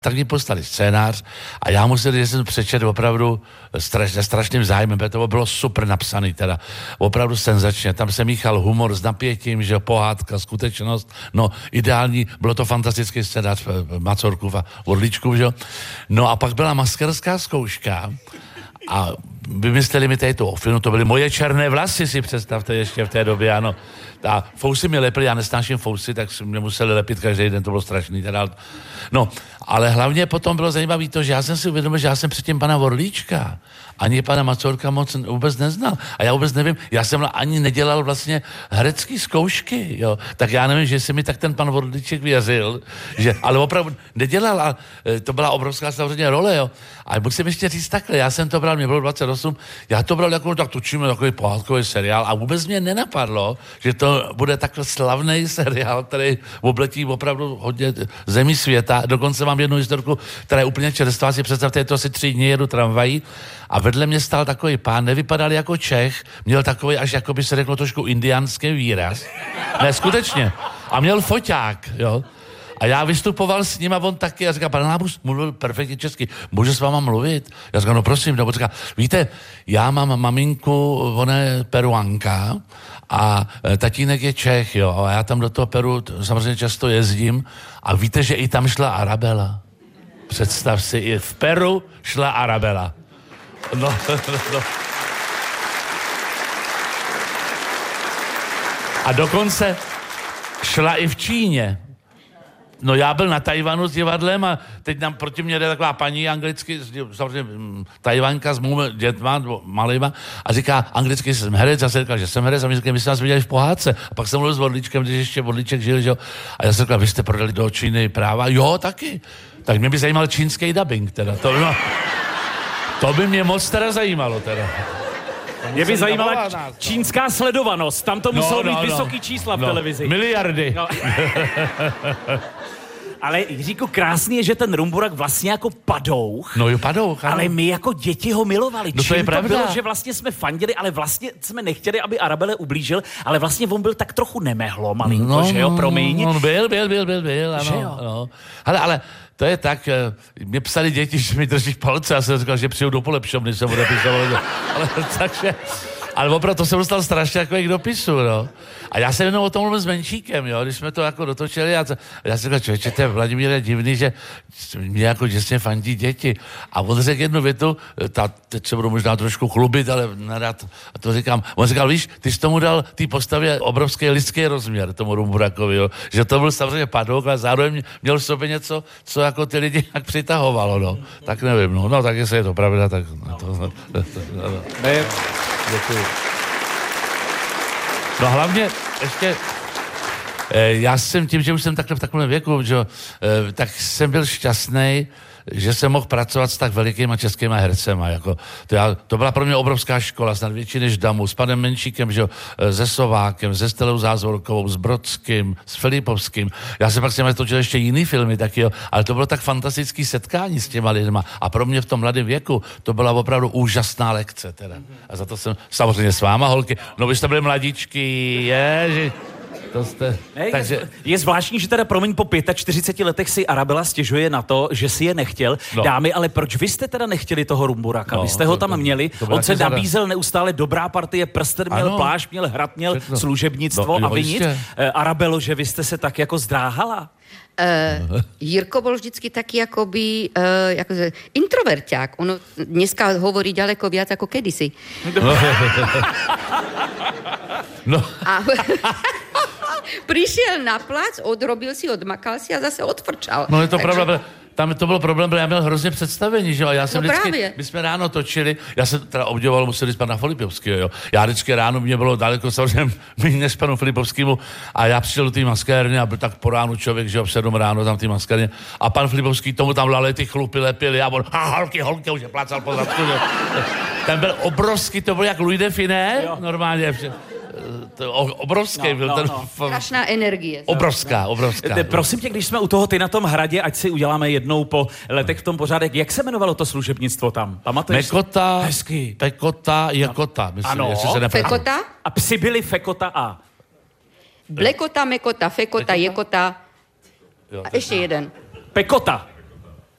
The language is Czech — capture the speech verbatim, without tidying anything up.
Tak mi poslali scénář a já musel, že jsem přečet opravdu straš, se strašným zájmem, protože to bylo super napsaný, teda opravdu senzačně. Tam se míchal humor s napětím, že pohádka, skutečnost, no ideální, bylo to fantastický scénář Mazurkův a Orlíčkův, že? No a pak byla maskerská zkouška a vymysleli mi tady tu ofinu, to byly moje černé vlasy, si představte ještě v té době, ano. A fousy mi lepili, já nesnáším fousy, tak si mě museli lepit každý den, to bylo strašný. Teda. No, ale hlavně potom bylo zajímavé to, že já jsem si uvědomil, že já jsem předtím pana Orlíčka ani pana Mazurka moc vůbec neznal. A já vůbec nevím, já jsem ani nedělal vlastně herecký zkoušky, jo. Tak já nevím, že si mi tak ten pan Orlíček věřil, že, ale opravdu nedělal a to byla obrovská samozřejmě role, jo. A musím ještě říct takhle, já jsem to bral, mě bylo dvacet osm, já to bral jako, tak točíme takový pohádkový seriál a vůbec mě nenapadlo, že to bude takhle slavný seriál, který obletí opravdu hodně zemí světa. Dokonce mám jednu historku, která je úplně čerstvá, si představte, je to asi tři dny, jedu tramvají a vedle mě stál takový pán, nevypadal jako Čech, měl takový, až jako by se řeklo trošku indiánský výraz. Ne, skutečně. A měl foťák, jo. A já vystupoval s ním a on taky a říká, pan Lábus mluvil perfektně česky, může s váma mluvit? Já říkám, no prosím, no říká, víte, já mám maminku, ona je Peruanka a tatínek je Čech, jo, a já tam do toho Peru samozřejmě často jezdím a víte, že i tam šla Arabela. Představ si, i v Peru šla Arabela. No, no. A dokonce šla i v Číně. No já byl na Tajvanu s divadlem a teď nám proti mě jde taková paní anglicky, samozřejmě Tajvanka s mými dětma, malýma, a říká, anglicky jsem herec, já jsem říkal, že jsem herec, a my říkali, my jsme nás viděli v pohádce. A pak jsem mluvil s Orlíčkem, když ještě Orlíček žil, že? A já jsem říkal, vy jste prodali do Číny práva? Jo, taky. Tak mě by zajímal čínský dubbing, teda. To by, no, to by mě moc teda zajímalo, teda. Mě by zajímala čínská sledovanost, tam to muselo no, no, být no. vysoký čísla v no. televizi. Miliardy. No. Ale Jiříku, krásný je, že ten Rumburak vlastně jako padouch. No jo, padouch. Ale my jako děti ho milovali. No to je pravda. To bylo, že vlastně jsme fandili, ale vlastně jsme nechtěli, aby Arabele ublížil, ale vlastně on byl tak trochu nemehlo, malinko, no, že jo, promiň. No, byl, byl, byl, byl, byl, ano. Že jo? No. Ale, ale to je tak, mě psali děti, že mi drží palce, a jsem říkal, že přijdu do polepšovny, jsem odepisoval. Ale takže... Ale opravdu to jsem dostal strašně takových dopisů, no. A já jsem jenom o tom mluvil s Menšíkem, jo, když jsme to jako dotočili a, to, a já jsem říkal, člověče, to je Vladimíre divný, že mě jako děsně fandí děti. A on řekl jednu větu, ta, teď se budu možná trošku chlubit, ale nerad, a to říkám, on říkal, víš, ty jsi tomu dal té postavě obrovský lidský rozměr, tomu Rumburakovi, jo, že to byl samozřejmě padouch, ale zároveň měl v sobě něco, co jako ty lidi jak přitahovalo, no. Tak nevím, no, no tak jestli je to pravda, tak no, to, to, to, to, to. Ne. Děkuji. No hlavně ještě, eh, já jsem tím, že už jsem takhle v takovém věku, že, eh, tak jsem byl šťastný, že jsem mohl pracovat s tak velikýma českýma hercema. Jako, to, já, to byla pro mě obrovská škola, snad větší než Damu, s panem Menšíkem, že, se Sovákem, se Stelou Zázvorkovou, s Brodským, s Filipovským. Já jsem pak s těmi točil ještě jiný filmy taky, jo, ale to bylo tak fantastický setkání s těma lidma. A pro mě v tom mladém věku to byla opravdu úžasná lekce. Teda. A za to jsem samozřejmě s váma, holky. No vy jste byli mladíčky, ježi. To jste, ne, takže... je, je zvláštní, že teda, promiň, po čtyřiceti pěti letech si Arabela stěžuje na to, že si je nechtěl. No. Dámy, ale proč vy jste teda nechtěli toho Rumburaka? No, vy jste ho tam to, měli, to on se nabízel neustále dobrá partie, prsten měl, ano. plášť měl, hrad měl, všechno. Služebnictvo no, a vy nic. Arabelo, že vy jste se tak jako zdráhala? Uh, Jirko bol vždycky taký akoby uh, akože introverťák. Ono dneska hovorí ďaleko viac ako kedysi. No. no. A prišiel na plac, odrobil si, odmakal si a zase odfrčal. No je to Takže... pravda, tam to byl problém, protože já měl hrozně představení, že jo, já jsem no vždycky, právě. my jsme ráno točili, já jsem teda obdivoval, musel jít pana Filipovského, jo, já vždycky ráno, mě bylo daleko samozřejmě méně než panu Filipovskému a já přišel do té maskérny a byl tak po ránu člověk, že jo, v sedm ráno tam v té maskérně a pan Filipovský tomu tam lali ty chlupy, lepili a on, ha, holky, holky, už je plácal po zadku, že? Ten byl obrovský, to byl jak Louis de Finet, normálně, to obrovský no, byl no, ten... No. Strašná energie. Obrovská, obrovská. Te, prosím tě, když jsme u toho Ty na tom hradě, ať si uděláme jednou po letech v tom pořádek, jak se jmenovalo to služebnictvo tam? Pamatuješ? Mekota, hezky. Pekota, Jekota. Myslím, ano. se Fekota? A psi byli Fekota a... Blekota, Mekota, Fekota, Jekota. Jo, a ještě jeden. Pekota.